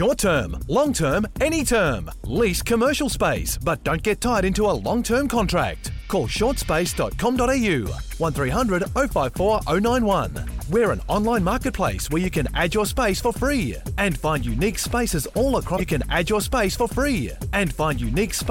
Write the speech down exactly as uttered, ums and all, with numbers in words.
Short term, long term, any term. Lease commercial space, but don't get tied into a long-term contract. Call short space dot com dot a u, one three hundred oh five four oh nine one. We're an online marketplace where you can add your space for free and find unique spaces all across. You can add your space for free and find unique spaces